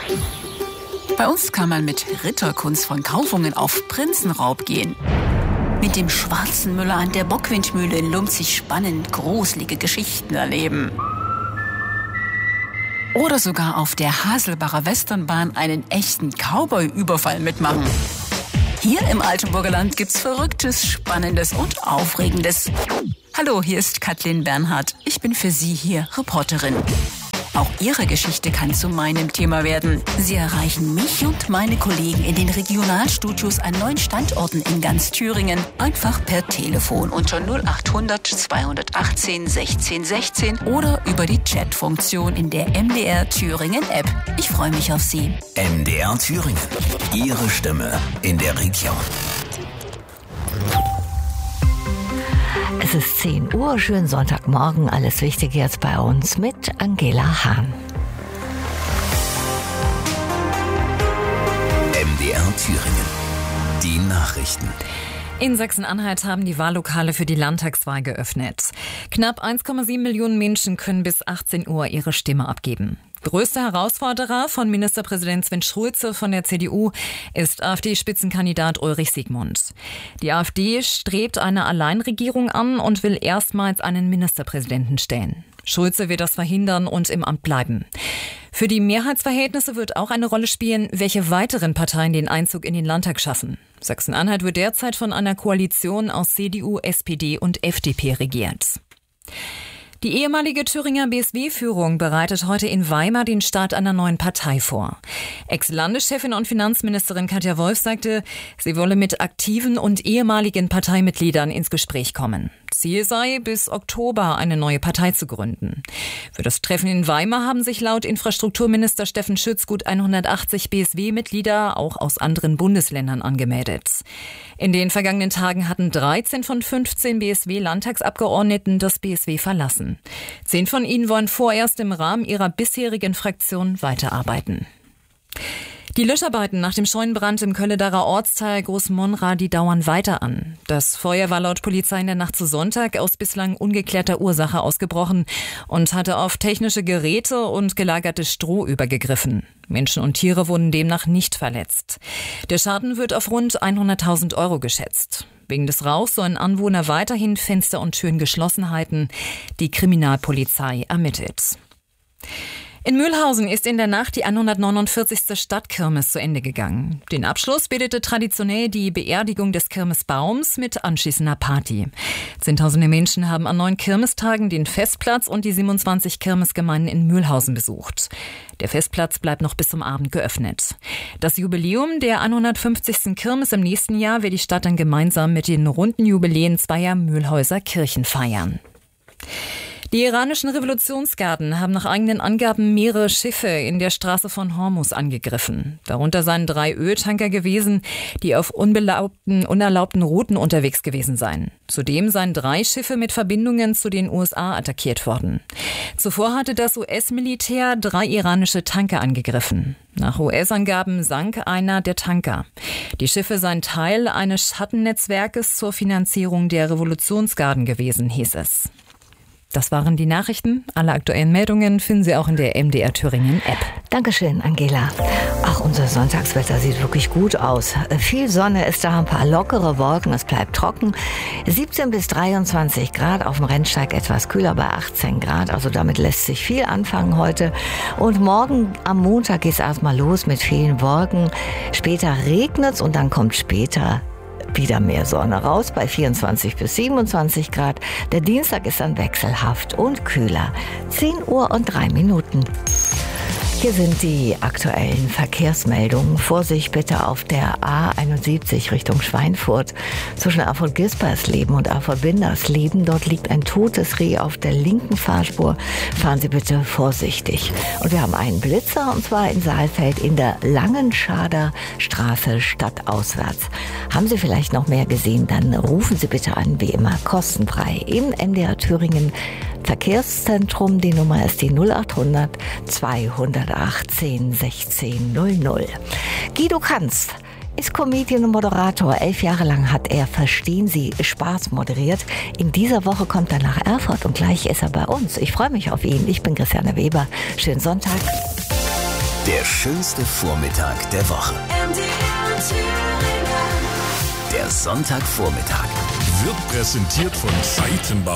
Bei uns kann man mit Ritterkunst von Kaufungen auf Prinzenraub gehen. Mit dem schwarzen Müller an der Bockwindmühle in Lumpzig spannend gruselige Geschichten erleben. Oder sogar auf der Haselbacher Westernbahn einen echten Cowboy-Überfall mitmachen. Hier im Altenburger Land gibt's Verrücktes, Spannendes und Aufregendes. Hallo, hier ist Kathleen Bernhard. Ich bin für Sie hier Reporterin. Auch Ihre Geschichte kann zu meinem Thema werden. Sie erreichen mich und meine Kollegen in den Regionalstudios an 9 Standorten in ganz Thüringen. Einfach per Telefon unter 0800 218 16 16 oder über die Chatfunktion in der MDR Thüringen App. Ich freue mich auf Sie. MDR Thüringen. Ihre Stimme in der Region. Es ist 10 Uhr, schönen Sonntagmorgen. Alles Wichtige jetzt bei uns mit Angela Hahn. MDR Thüringen. Die Nachrichten. In Sachsen-Anhalt haben die Wahllokale für die Landtagswahl geöffnet. Knapp 1,7 Millionen Menschen können bis 18 Uhr ihre Stimme abgeben. Größter Herausforderer von Ministerpräsident Sven Schulze von der CDU ist AfD-Spitzenkandidat Ulrich Siegmund. Die AfD strebt eine Alleinregierung an und will erstmals einen Ministerpräsidenten stellen. Schulze wird das verhindern und im Amt bleiben. Für die Mehrheitsverhältnisse wird auch eine Rolle spielen, welche weiteren Parteien den Einzug in den Landtag schaffen. Sachsen-Anhalt wird derzeit von einer Koalition aus CDU, SPD und FDP regiert. Die ehemalige Thüringer BSW-Führung bereitet heute in Weimar den Start einer neuen Partei vor. Ex-Landeschefin und Finanzministerin Katja Wolf sagte, sie wolle mit aktiven und ehemaligen Parteimitgliedern ins Gespräch kommen. Ziel sei, bis Oktober eine neue Partei zu gründen. Für das Treffen in Weimar haben sich laut Infrastrukturminister Steffen Schütz gut 180 BSW-Mitglieder auch aus anderen Bundesländern angemeldet. In den vergangenen Tagen hatten 13 von 15 BSW-Landtagsabgeordneten das BSW verlassen. 10 von ihnen wollen vorerst im Rahmen ihrer bisherigen Fraktion weiterarbeiten. Die Löscharbeiten nach dem Scheunenbrand im Kölledarer Ortsteil Großmonra, die dauern weiter an. Das Feuer war laut Polizei in der Nacht zu Sonntag aus bislang ungeklärter Ursache ausgebrochen und hatte auf technische Geräte und gelagertes Stroh übergegriffen. Menschen und Tiere wurden demnach nicht verletzt. Der Schaden wird auf rund 100.000 € geschätzt. Wegen des Rauchs sollen Anwohner weiterhin Fenster und Türen geschlossen halten. Die Kriminalpolizei ermittelt. In Mühlhausen ist in der Nacht die 149. Stadtkirmes zu Ende gegangen. Den Abschluss bildete traditionell die Beerdigung des Kirmesbaums mit anschließender Party. Zehntausende Menschen haben an 9 Kirmestagen den Festplatz und die 27 Kirmesgemeinden in Mühlhausen besucht. Der Festplatz bleibt noch bis zum Abend geöffnet. Das Jubiläum der 150. Kirmes im nächsten Jahr will die Stadt dann gemeinsam mit den runden Jubiläen zweier Mühlhäuser Kirchen feiern. Die iranischen Revolutionsgarden haben nach eigenen Angaben mehrere Schiffe in der Straße von Hormuz angegriffen. Darunter seien 3 Öltanker gewesen, die auf unerlaubten Routen unterwegs gewesen seien. Zudem seien 3 Schiffe mit Verbindungen zu den USA attackiert worden. Zuvor hatte das US-Militär 3 iranische Tanker angegriffen. Nach US-Angaben sank einer der Tanker. Die Schiffe seien Teil eines Schattennetzwerkes zur Finanzierung der Revolutionsgarden gewesen, hieß es. Das waren die Nachrichten. Alle aktuellen Meldungen finden Sie auch in der MDR Thüringen App. Dankeschön, Angela. Ach, unser Sonntagswetter sieht wirklich gut aus. Viel Sonne ist da, ein paar lockere Wolken, es bleibt trocken. 17 bis 23 Grad, auf dem Rennsteig etwas kühler bei 18 Grad. Also damit lässt sich viel anfangen heute. Und morgen am Montag geht es erstmal los mit vielen Wolken. Später regnet es und dann kommt später wieder mehr Sonne raus bei 24 bis 27 Grad. Der Dienstag ist dann wechselhaft und kühler. 10:03 Uhr. Hier sind die aktuellen Verkehrsmeldungen. Vorsicht bitte auf der A71 Richtung Schweinfurt. Zwischen Erfurt-Gispersleben und Erfurt-Windersleben. Dort liegt ein totes Reh auf der linken Fahrspur. Fahren Sie bitte vorsichtig. Und wir haben einen Blitzer, und zwar in Saalfeld in der Langenschader Straße stadtauswärts. Haben Sie vielleicht noch mehr gesehen, dann rufen Sie bitte an, wie immer kostenfrei. Im MDR Thüringen Verkehrszentrum, die Nummer ist die 0800 218 16 00. Guido Kanz ist Comedian und Moderator. 11 Jahre lang hat er Verstehen Sie Spaß moderiert. In dieser Woche kommt er nach Erfurt und gleich ist er bei uns. Ich freue mich auf ihn. Ich bin Christiane Weber. Schönen Sonntag. Der schönste Vormittag der Woche. Der Sonntagvormittag. Wird präsentiert von Seitenbach.